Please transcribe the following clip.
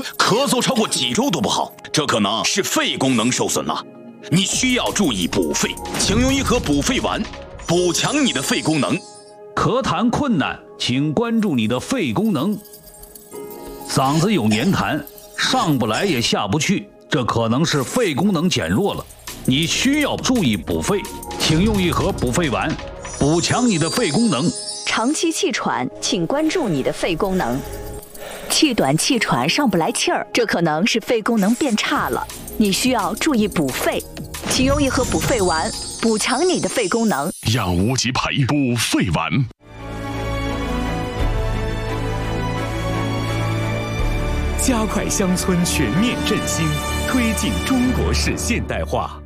咳嗽超过几周都不好，这可能是肺功能受损了。你需要注意补肺，请用一盒补肺丸，补强你的肺功能。 咳痰困难，请关注你的肺功能。嗓子有黏痰，上不来也下不去，这可能是肺功能减弱了。你需要注意补肺，请用一盒补肺丸，补强你的肺功能。 长期气喘，请关注你的肺功能。气短气喘上不来气儿，这可能是肺功能变差了，你需要注意补肺，请用一盒补肺丸，补强你的肺功能。 养无极培补肺丸。 加快乡村全面振兴，推进中国式现代化。